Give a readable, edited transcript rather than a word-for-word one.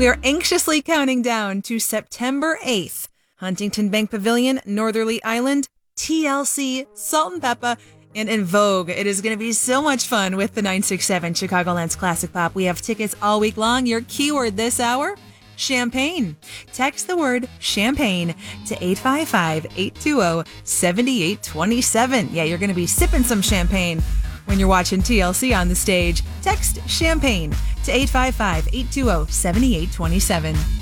We are anxiously counting down to September 8th. Huntington Bank Pavilion, Northerly Island, TLC, Salt and Peppa, and In Vogue. It is going to be so much fun with the 967 Chicagoland's Classic Pop. We have tickets all week long. Your keyword this hour, champagne. Text the word champagne to 855-820-7827. Yeah, you're going to be sipping some champagne when you're watching TLC on the stage. Text champagne to 855-820-7827.